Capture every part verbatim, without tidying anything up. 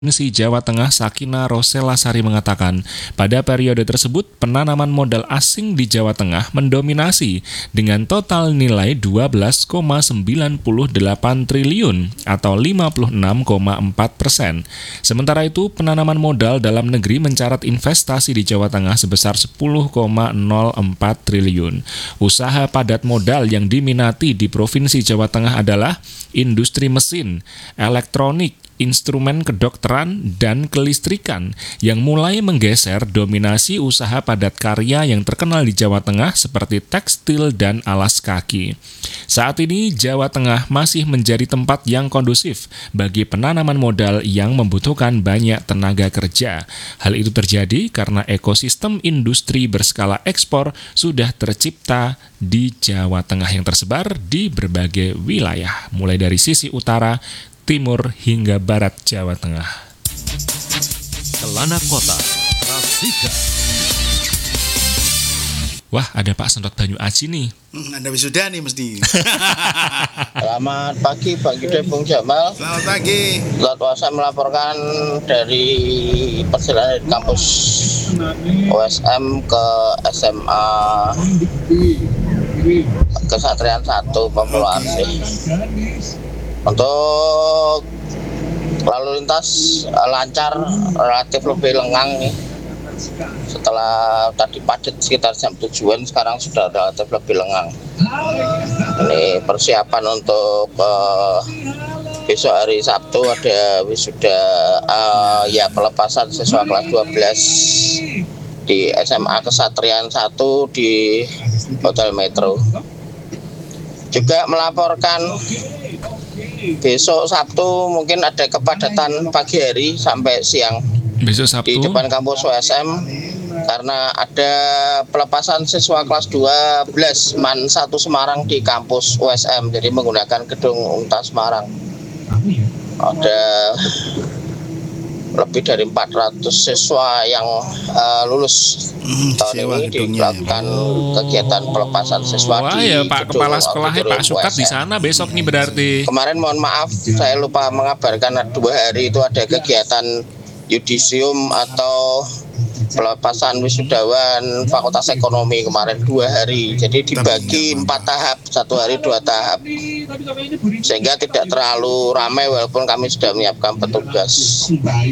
Provinsi Jawa Tengah Sakina Rosela Sari mengatakan, pada periode tersebut penanaman modal asing di Jawa Tengah mendominasi dengan total nilai dua belas koma sembilan delapan triliun atau lima puluh enam koma empat persen. Sementara itu, penanaman modal dalam negeri mencatat investasi di Jawa Tengah sebesar sepuluh koma nol empat triliun. Usaha padat modal yang diminati di Provinsi Jawa Tengah adalah industri mesin, elektronik, instrumen kedokteran, dan kelistrikan yang mulai menggeser dominasi usaha padat karya yang terkenal di Jawa Tengah seperti tekstil dan alas kaki. Saat ini, Jawa Tengah masih menjadi tempat yang kondusif bagi penanaman modal yang membutuhkan banyak tenaga kerja. Hal itu terjadi karena ekosistem industri berskala ekspor sudah tercipta di Jawa Tengah yang tersebar di berbagai wilayah, mulai dari sisi utara, timur hingga barat Jawa Tengah. Kelana Kota, Rasika. Wah, ada Pak Sentot Banyu Aji nih. Hmm, ada wisuda nih mesti. Selamat pagi Pak Gede Bung Jamal. Selamat pagi. Zat Wasa melaporkan dari perjalanan di kampus O S M ke S M A Kesatrian satu Papua Arsih. Untuk lalu lintas lancar, relatif lebih lengang nih. Setelah tadi padat sekitar jam tujuan, sekarang sudah relatif lebih lengang. Ini persiapan untuk uh, besok hari Sabtu ada wisuda uh, ya pelepasan siswa kelas dua belas di S M A Kesatrian satu di Hotel Metro. Juga melaporkan besok Sabtu mungkin ada kepadatan pagi hari sampai siang. Besok Sabtu di depan kampus O S M karena ada pelepasan siswa kelas dua belas Man satu Semarang di kampus O S M, jadi menggunakan gedung Unta Semarang. Ada lebih dari empat ratus siswa yang uh, lulus hmm, tahun ini dilakukan oh. kegiatan pelepasan siswa. Wah, di ya Pak Kepala Sekolahnya Pak Sukat di sana besok nih berarti. Kemarin mohon maaf saya lupa mengabarkan dua hari itu ada kegiatan yudisium atau pelepasan wisudawan Fakultas Ekonomi kemarin dua hari, jadi dibagi empat tahap, satu hari dua tahap, sehingga tidak terlalu ramai walaupun kami sudah menyiapkan petugas.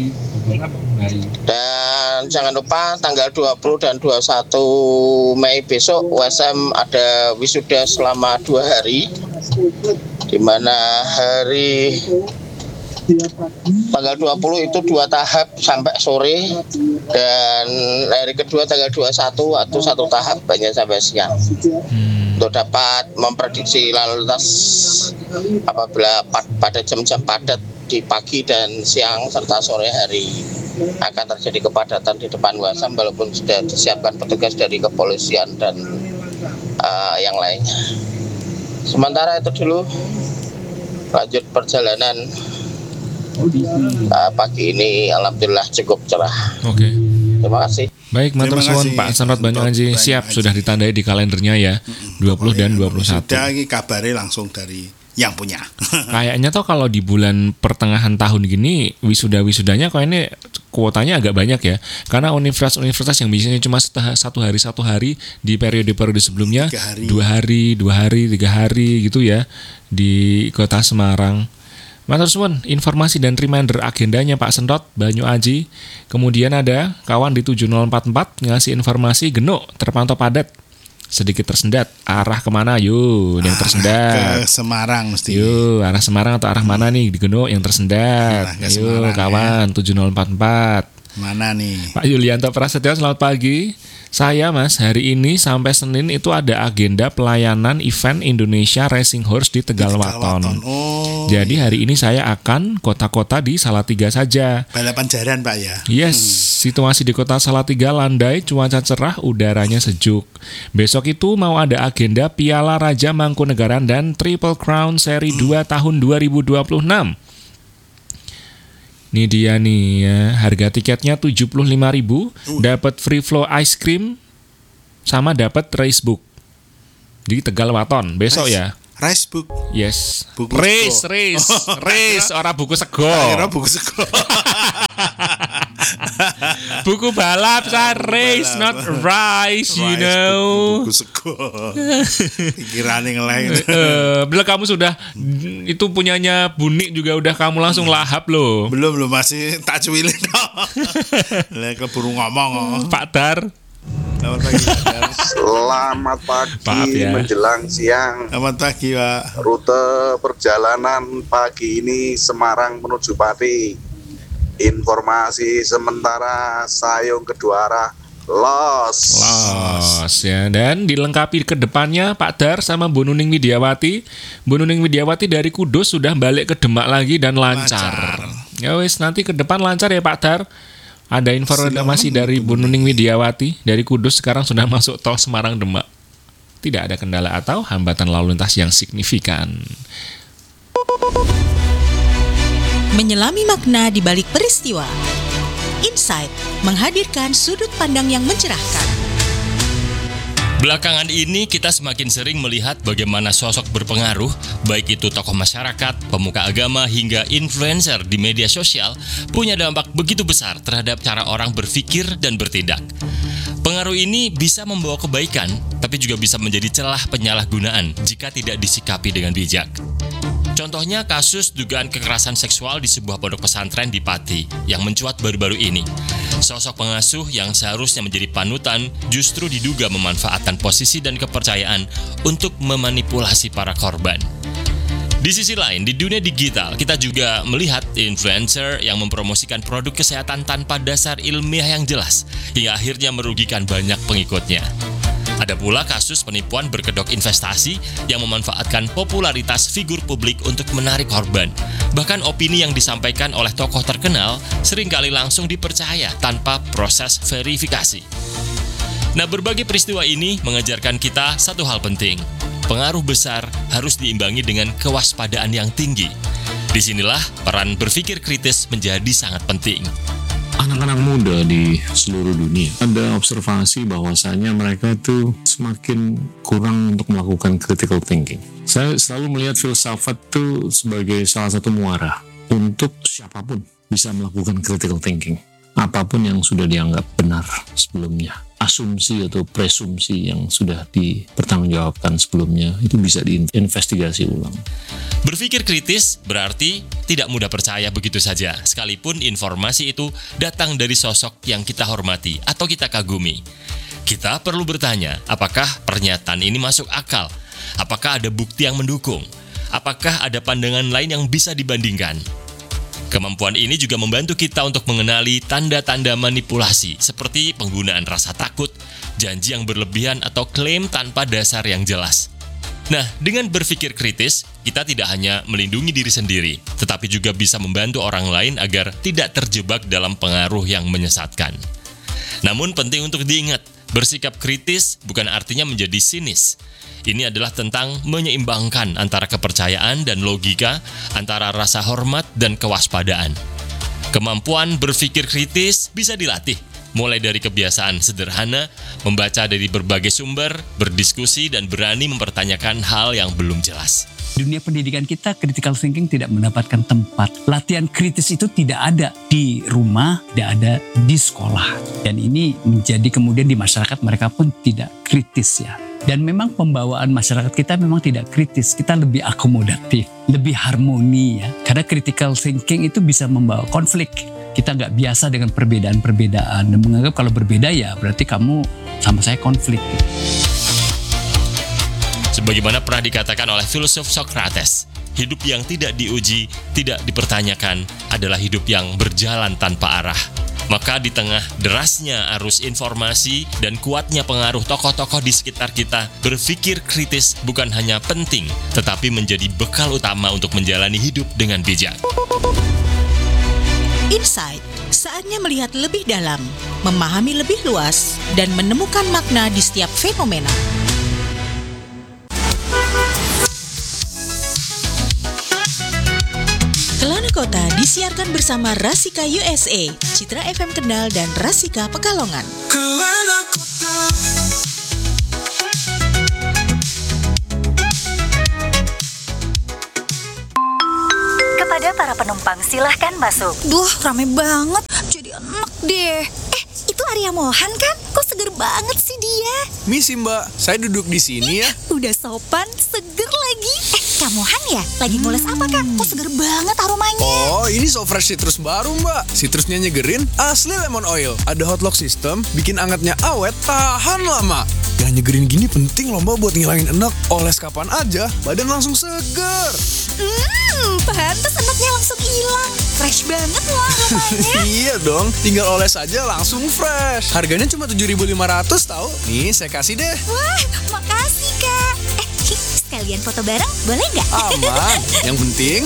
Dan jangan lupa tanggal dua puluh dan dua puluh satu Mei besok U S M ada wisuda selama dua hari, di mana hari tanggal dua puluh itu dua tahap sampai sore, dan hari kedua tanggal dua puluh satu atau satu tahap banyak sampai siang. Hmm. Untuk dapat memprediksi lalu lintas apabila pada jam-jam padat di pagi dan siang serta sore hari akan terjadi kepadatan di depan U S M walaupun sudah disiapkan petugas dari kepolisian dan uh, yang lainnya. Sementara itu dulu, lanjut perjalanan. Nah, pagi ini alhamdulillah cukup cerah. Oke. Okay. Terima kasih. Baik, matur suwun Pak Sentot Banyu Aji. Siap, sudah ditandai di kalendernya ya. dua puluh dan dua puluh satu. Sudah ini kabarnya langsung dari yang punya. Kayaknya tuh kalau di bulan pertengahan tahun gini wisuda-wisudanya kok ini kuotanya agak banyak ya. Karena universitas-universitas yang biasanya cuma satu hari satu hari di periode-periode sebelumnya hari. dua hari, dua hari, tiga hari gitu ya di Kota Semarang. Matur suwun, informasi dan reminder agendanya Pak Sentot Banyu Aji. Kemudian ada kawan di tujuh nol empat empat ngasih informasi Genuk terpantau padat, sedikit tersendat. Arah kemana? Yuk, yang tersendat. Ke Semarang mesti. Yuk, arah Semarang atau arah mana nih di Genuk yang tersendat? Yuk, kawan ya. tujuh nol empat empat. Mana nih? Pak Yulianto Prasetyo, selamat pagi. Saya Mas, hari ini sampai Senin itu ada agenda pelayanan event Indonesia Racing Horse di Tegal Waton. Oh, Jadi hari ini saya akan kota-kota di Salatiga saja. Balapan jaran Pak ya? Yes, hmm. Situasi di kota Salatiga landai, cuaca cerah, udaranya sejuk. Besok itu mau ada agenda Piala Raja Mangkunegaran dan Triple Crown Seri hmm. dua tahun dua ribu dua puluh enam. Ini dia nih ya, harga tiketnya tujuh puluh lima ribu, uh. dapat free flow ice cream sama dapat racebook di Tegal Waton besok Race, ya. Racebook. Yes. Buku race, sego. race, race, orang buku sego. Akhirnya buku sego. Buku balap, sa race balap. not rice, you Rice, know. buku, buku sego. Pikirannya ngelain. Eh, bila kamu sudah itu punyanya Bunik juga udah kamu langsung lahap loh. Belum belum masih tak cuwilin. Lah keburu ngomong. Pak Dar. Selamat pagi, Pak Dar. Selamat pagi Maaf ya. menjelang siang. Selamat pagi, Pak. Rute perjalanan pagi ini Semarang menuju Pati. Informasi sementara Sayung kedua arah los. Los ya, dan dilengkapi ke depannya Pak Dar sama Bu Nuning Widiawati. Bu Nuning Widiawati dari Kudus sudah balik ke Demak lagi dan lancar. Lancar. Ya wis, nanti ke depan lancar ya Pak Dar. Ada informasi dari Bu Nuning Widiawati dari Kudus sekarang sudah masuk tol Semarang Demak. Tidak ada kendala atau hambatan lalu lintas yang signifikan. Menyelami makna di balik peristiwa. Insight menghadirkan sudut pandang yang mencerahkan. Belakangan ini kita semakin sering melihat bagaimana sosok berpengaruh, baik itu tokoh masyarakat, pemuka agama, hingga influencer di media sosial, punya dampak begitu besar terhadap cara orang berpikir dan bertindak. Pengaruh ini bisa membawa kebaikan, tapi juga bisa menjadi celah penyalahgunaan jika tidak disikapi dengan bijak. Contohnya kasus dugaan kekerasan seksual di sebuah pondok pesantren di Pati yang mencuat baru-baru ini. Sosok pengasuh yang seharusnya menjadi panutan justru diduga memanfaatkan posisi dan kepercayaan untuk memanipulasi para korban. Di sisi lain, di dunia digital, kita juga melihat influencer yang mempromosikan produk kesehatan tanpa dasar ilmiah yang jelas, hingga akhirnya merugikan banyak pengikutnya. Ada pula kasus penipuan berkedok investasi yang memanfaatkan popularitas figur publik untuk menarik korban. Bahkan opini yang disampaikan oleh tokoh terkenal seringkali langsung dipercaya tanpa proses verifikasi. Nah, berbagai peristiwa ini mengajarkan kita satu hal penting. Pengaruh besar harus diimbangi dengan kewaspadaan yang tinggi. Disinilah peran berpikir kritis menjadi sangat penting. Anak-anak muda di seluruh dunia ada observasi bahwasanya mereka itu semakin kurang untuk melakukan critical thinking. Saya selalu melihat filsafat itu sebagai salah satu muara untuk siapapun bisa melakukan critical thinking. Apapun yang sudah dianggap benar sebelumnya, asumsi atau presumsi yang sudah dipertanggungjawabkan sebelumnya itu bisa diinvestigasi ulang. Berpikir kritis berarti tidak mudah percaya begitu saja, sekalipun informasi itu datang dari sosok yang kita hormati atau kita kagumi. Kita perlu bertanya, apakah pernyataan ini masuk akal? Apakah ada bukti yang mendukung? Apakah ada pandangan lain yang bisa dibandingkan? Kemampuan ini juga membantu kita untuk mengenali tanda-tanda manipulasi seperti penggunaan rasa takut, janji yang berlebihan, atau klaim tanpa dasar yang jelas. Nah, dengan berpikir kritis, kita tidak hanya melindungi diri sendiri, tetapi juga bisa membantu orang lain agar tidak terjebak dalam pengaruh yang menyesatkan. Namun penting untuk diingat, bersikap kritis bukan artinya menjadi sinis. Ini adalah tentang menyeimbangkan antara kepercayaan dan logika, antara rasa hormat dan kewaspadaan. Kemampuan berpikir kritis bisa dilatih, mulai dari kebiasaan sederhana, membaca dari berbagai sumber, berdiskusi, dan berani mempertanyakan hal yang belum jelas. Dunia pendidikan kita, critical thinking tidak mendapatkan tempat. Latihan kritis itu tidak ada di rumah, tidak ada di sekolah. Dan ini menjadi kemudian di masyarakat mereka pun tidak kritis ya. Dan memang pembawaan masyarakat kita memang tidak kritis, kita lebih akomodatif, lebih harmoni ya. Karena critical thinking itu bisa membawa konflik. Kita nggak biasa dengan perbedaan-perbedaan dan menganggap kalau berbeda ya berarti kamu sama saya konflik. Sebagaimana pernah dikatakan oleh filsuf Socrates, hidup yang tidak diuji, tidak dipertanyakan adalah hidup yang berjalan tanpa arah. Maka di tengah derasnya arus informasi dan kuatnya pengaruh tokoh-tokoh di sekitar kita, berpikir kritis bukan hanya penting, tetapi menjadi bekal utama untuk menjalani hidup dengan bijak. Insight, saatnya melihat lebih dalam, memahami lebih luas, dan menemukan makna di setiap fenomena. Kelana Kota disiarkan bersama Rasika U S A, Citra F M Kendal, dan Rasika Pekalongan. Kelana Kota. Kepada para penumpang silahkan masuk. Duh, rame banget. jadi enak deh. Eh, itu Arya Mohan kan? Kok seger banget sih dia? Misi mbak, saya duduk di sini ya. Udah sopan, seger lagi. Eh, Kak Mohan ya? Lagi ngules apa Kak? Kok seger banget aromanya? Oh, ini so fresh citrus baru mbak. Citrusnya nyegerin, asli lemon oil. Ada hot lock system, bikin angetnya awet, tahan lama. Yang nyegerin gini penting loh mbak buat ngilangin enek. Oles kapan aja, badan langsung seger. Hmm, pantes enaknya langsung hilang. Fresh banget loh aromanya. Iya dong, tinggal oles aja langsung fresh. Harganya cuma tujuh ribu lima ratus tahu. Nih, saya kasih deh. Wah, makasih Kak. Eh, sekalian foto bareng, boleh nggak? Aman. Yang penting